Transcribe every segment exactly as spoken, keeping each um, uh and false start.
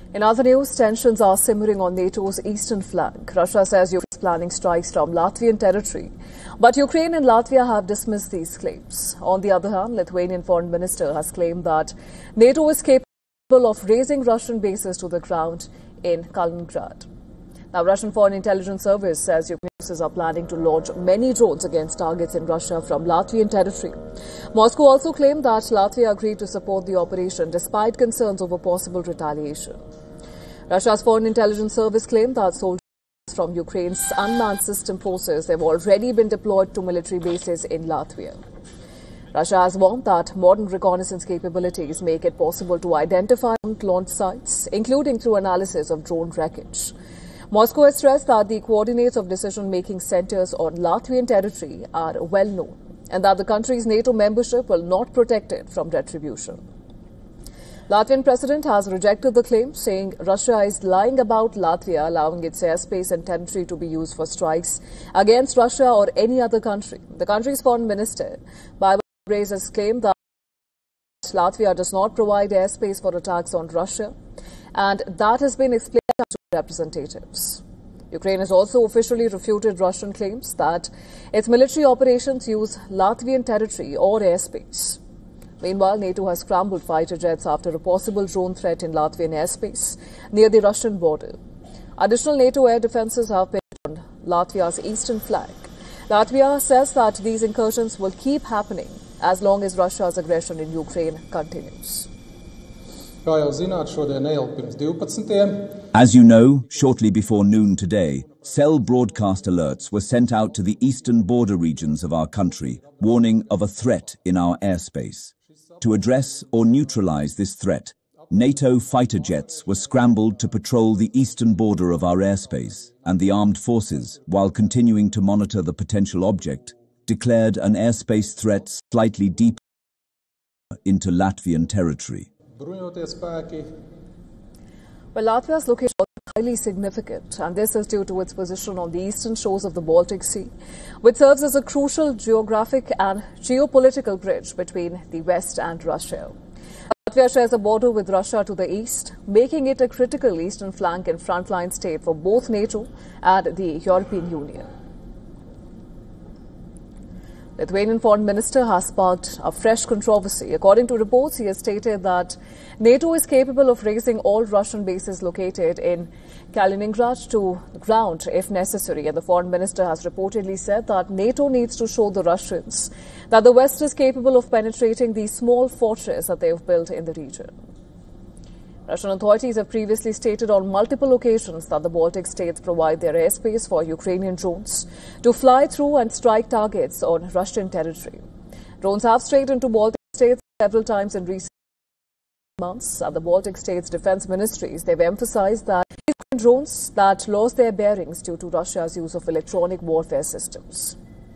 In other news, tensions are simmering on NATO's eastern flank. Russia says Ukraine is planning strikes from Latvian territory, but Ukraine and Latvia have dismissed these claims. On the other hand, Lithuanian foreign minister has claimed that NATO is capable of razing Russian bases to the ground in Kaliningrad. Now, Russian Foreign Intelligence Service says Ukrainian forces are planning to launch many drones against targets in Russia from Latvian territory. Moscow also claimed that Latvia agreed to support the operation despite concerns over possible retaliation. Russia's Foreign Intelligence Service claimed that soldiers from Ukraine's unmanned system forces have already been deployed to military bases in Latvia. Russia has warned that modern reconnaissance capabilities make it possible to identify launch sites, including through analysis of drone wreckage. Moscow has stressed that the coordinates of decision-making centers on Latvian territory are well known and that the country's NATO membership will not protect it from retribution. Latvian president has rejected the claim, saying Russia is lying about Latvia allowing its airspace and territory to be used for strikes against Russia or any other country. The country's foreign minister, Baiba Braze, has claimed that Latvia does not provide airspace for attacks on Russia, and that has been explained to representatives. Ukraine has also officially refuted Russian claims that its military operations use Latvian territory or airspace. Meanwhile, NATO has scrambled fighter jets after a possible drone threat in Latvian airspace near the Russian border. Additional NATO air defences have been on Latvia's eastern flank. Latvia says that these incursions will keep happening as long as Russia's aggression in Ukraine continues. As you know, shortly before noon today, cell broadcast alerts were sent out to the eastern border regions of our country, warning of a threat in our airspace. To address or neutralize this threat, NATO fighter jets were scrambled to patrol the eastern border of our airspace, and the armed forces, while continuing to monitor the potential object, declared an airspace threat slightly deeper into Latvian territory. Well, Latvia's location is highly significant, and this is due to its position on the eastern shores of the Baltic Sea, which serves as a crucial geographic and geopolitical bridge between the West and Russia. Latvia shares a border with Russia to the east, making it a critical eastern flank and frontline state for both NATO and the European Union. Lithuanian foreign minister has sparked a fresh controversy. According to reports, he has stated that NATO is capable of razing all Russian bases located in Kaliningrad to the ground if necessary. And the foreign minister has reportedly said that NATO needs to show the Russians that the West is capable of penetrating the small fortress that they have built in the region. Russian authorities have previously stated on multiple occasions that the Baltic states provide their airspace for Ukrainian drones to fly through and strike targets on Russian territory. Drones have strayed into Baltic states several times in recent months. At the Baltic states' defense ministries, they've emphasized that these drones that lost their bearings due to Russia's use of electronic warfare systems.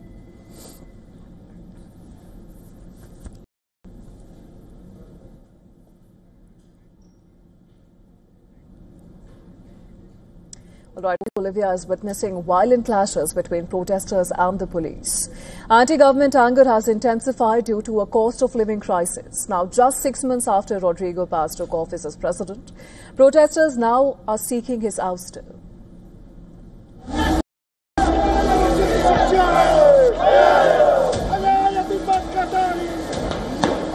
All right, Bolivia is witnessing violent clashes between protesters and the police. Anti-government anger has intensified due to a cost of living crisis. Now, just six months after Rodrigo Paz took office as president, protesters now are seeking his ouster.